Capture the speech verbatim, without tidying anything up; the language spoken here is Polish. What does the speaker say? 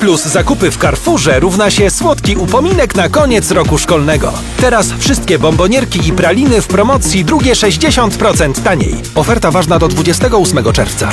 plus zakupy w Carrefourze równa się słodki upominek na koniec roku szkolnego. Teraz wszystkie bombonierki i praliny w promocji, drugie sześćdziesiąt procent taniej. Oferta ważna do dwudziestego ósmego czerwca.